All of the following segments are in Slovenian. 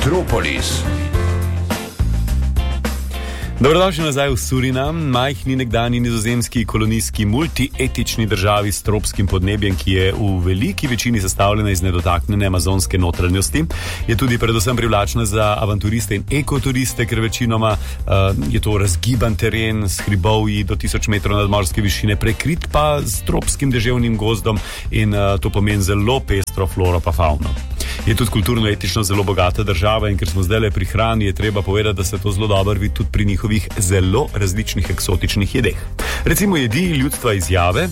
Metropolis. Dobrodošli nazaj v Surinam, majhni nekdanji nizozemski kolonijski multietični državi s tropskim podnebjem, ki je v veliki večini sestavljena iz nedotaknjene amazonske notranjosti. Je tudi predvsem privlačna za avanturiste in ekoturiste, ker večinoma je to razgiban teren s hribovji do 1000 metrov nadmorske višine, prekrit pa s tropskim deževnim gozdom in to pomeni zelo pestro floro pa fauno. Je tudi kulturno-etično zelo bogata država in ker smo zdaj le pri hrani, je treba povedati, da se to zelo dobro vidi tudi pri njihovih zelo različnih eksotičnih jedeh. Recimo jedi ljudstva iz Jave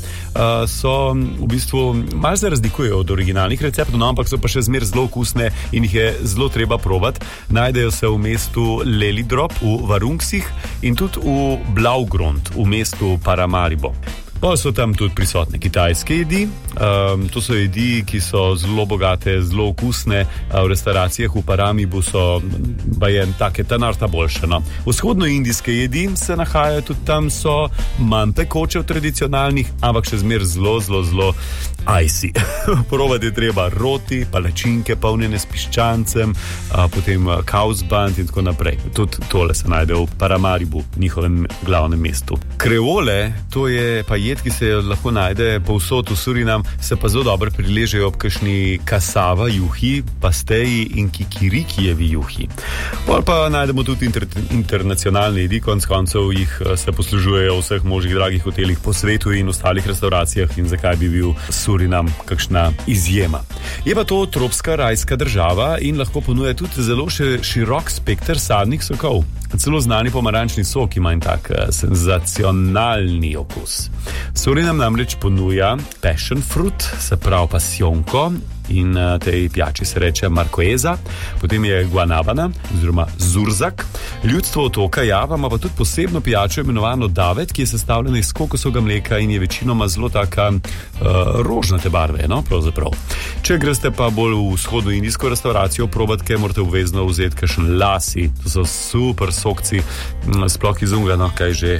so v bistvu malo se razlikujejo od originalnih receptov, no, ampak so pa še zmer zelo okusne in jih je zelo treba probati. Najdejo se v mestu Lelydrop v Varungsih in tudi v Blaugrund v mestu Paramaribo. Pa so tam tudi prisotne kitajske jedi. To so jedi, ki so zelo bogate, zelo okusne. V restauracijah v Paramibu so take tanarta boljše. No. Vzhodnoindijske jedi se nahajajo tudi tam, so manj pekoče v tradicionalnih, ampak še zmer zelo icy. Probati je treba roti, palačinke polnjene s piščancem, potem kausband in tako naprej. Tudi tole se najde v Paramaribu, njihovem glavnem mestu. Kreole, to je pa jed, ki se lahko najde povsod v Surinam, se pa zelo dobro priležejo ob kakšni kasava juhi, pasteji in kikirikijevi juhi. Pol pa najdemo tudi internacionalne jedi, konec koncev jih se poslužujejo v vseh možnih dragih hotelih po svetu in ostalih restauracijah in zakaj bi bil Surinam kakšna izjema. Je pa to tropska rajska država in lahko ponuja tudi zelo širok spekter sadnih sokov. Celo znani pomarančni sok ima in tak senzacionalni okus. Surinam namreč ponuja passion fruit, se pravi pasijonko, in tej pijači se reče markoeza, potem je guanabana oziroma zurzak. Ljudstvo otoka Java ima pa tudi posebno pijačo imenovano davet, ki je sestavljena iz kokosovega mleka in je večinoma zelo taka rožnate barve, no, pravzaprav. Če greste pa bolj v vzhodnoindijsko restauracijo probati, kaj morate obvezno vzeti kakšen lasi, to so super sokci, sploh iz unga, no, kaj že,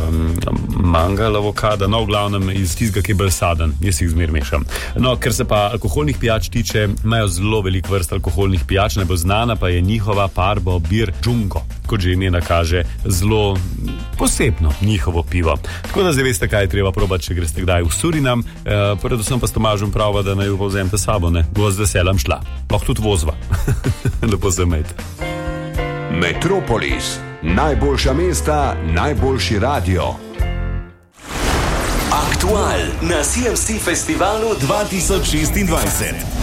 mangal, avokada, no, v glavnem iz tistega, ki je bolj saden, jaz jih zmer mešam. No, ker se pa alkoholnih pijač tiče, imajo zelo velik vrst alkoholnih pijač, najbolj znana pa je njihova Parbo Bir Džungo, kot že ime kaže, zelo posebno njihovo pivo. Tako da zdaj veste, kaj je treba probati, če greste kdaj v Surinam, predvsem pa s Tomažem prava, da naj jo povzemte sabo, ne, bo z veseljem šla. Lahko tudi vozva. Lepo se imejte. Metropolis, najboljša mesta, najboljši radio. Aktual na CMC Festivalu 2026.